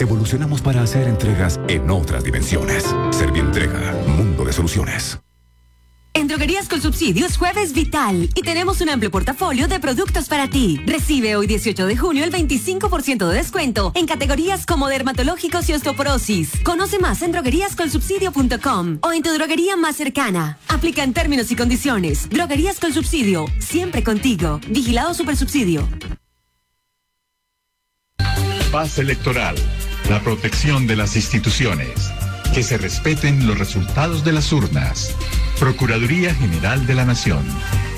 evolucionamos para hacer entregas en otras dimensiones. Servientrega, mundo de soluciones. En Droguerías con Subsidio es Jueves Vital y tenemos un amplio portafolio de productos para ti. Recibe hoy 18 de junio el 25% de descuento en categorías como dermatológicos y osteoporosis. Conoce más en drogueríascolsubsidio.com o en tu droguería más cercana. Aplica en términos y condiciones. Droguerías con Subsidio, siempre contigo. Vigilado Supersubsidio. Paz electoral, la protección de las instituciones. Que se respeten los resultados de las urnas. Procuraduría General de la Nación.